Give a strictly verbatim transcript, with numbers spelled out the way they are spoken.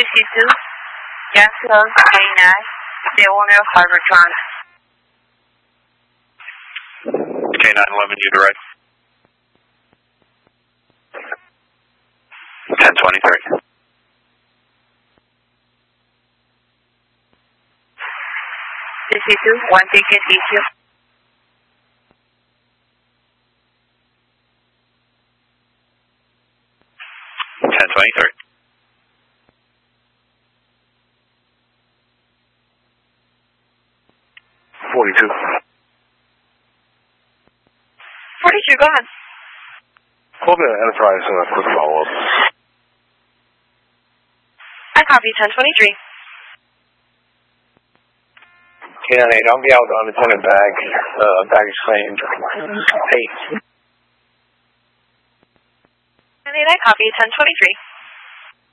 C two, Yankee K nine, the owner of Harbortron. K nine eleven, you direct. ten twenty-three. C C two, one ticket issue. ten twenty-three. forty-two. forty-two, go ahead. Columbia Enterprise, uh, quick follow-up. I copy ten twenty-three. K nine eight, I'll be out on unattended bag, uh, baggage claim. Eight. And then I copy ten twenty-three.